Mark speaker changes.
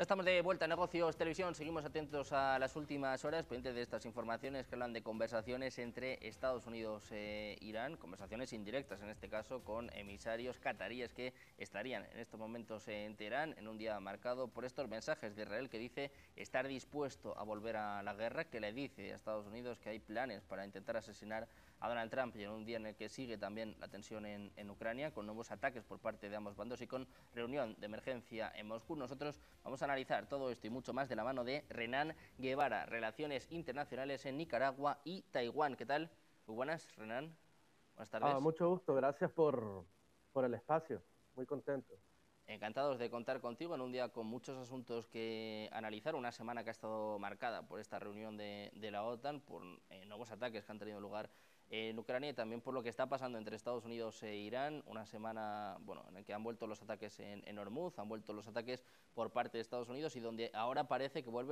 Speaker 1: Estamos de vuelta a Negocios Televisión, seguimos atentos a las últimas horas, pendientes de estas informaciones que hablan de conversaciones entre Estados Unidos e Irán, conversaciones indirectas en este caso con emisarios cataríes que estarían en estos momentos en Teherán en un día marcado por estos mensajes de Israel que dice estar dispuesto a volver a la guerra, que le dice a Estados Unidos que hay planes para intentar asesinar a Donald Trump y en un día en el que sigue también la tensión en Ucrania, con nuevos ataques por parte de ambos bandos y con reunión de emergencia en Moscú. Nosotros vamos a analizar todo esto y mucho más de la mano de Renan Guevara, Relaciones Internacionales en Nicaragua y Taiwán. ¿Qué tal? Muy buenas, Renan. Buenas tardes.
Speaker 2: Mucho gusto, gracias por el espacio, muy contento.
Speaker 1: Encantados de contar contigo en un día con muchos asuntos que analizar, una semana que ha estado marcada por esta reunión de la OTAN, por nuevos ataques que han tenido lugar en Ucrania y también por lo que está pasando entre Estados Unidos e Irán, una semana en la que han vuelto los ataques en Hormuz, han vuelto los ataques por parte de Estados Unidos y donde ahora parece que vuelve